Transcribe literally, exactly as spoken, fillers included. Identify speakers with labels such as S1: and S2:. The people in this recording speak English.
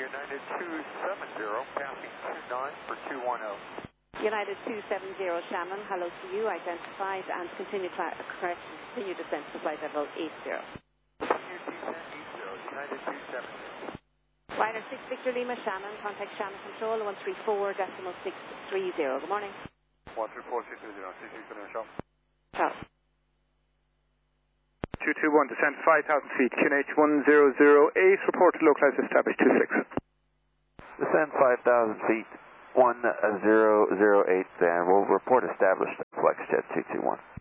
S1: United two seven zero, passing two nine for two one zero.
S2: United two seven zero Shannon, hello to you, identified and continue cla- correct, continue descent to flight level eight zero.
S1: Continue descent eight zero, United two seven zero.
S2: Ryder six Victor Lima Shannon, contact Shannon Control one three four decimal six three zero. Good morning.
S1: one three four six three zero, six Victor Lima Shannon.
S2: Ciao.
S3: two two one, descent five thousand feet, Q N H one zero zero eight, report localized established two six.
S4: Descend five thousand feet, one zero zero eight, and we'll report established, FlexJet two two one.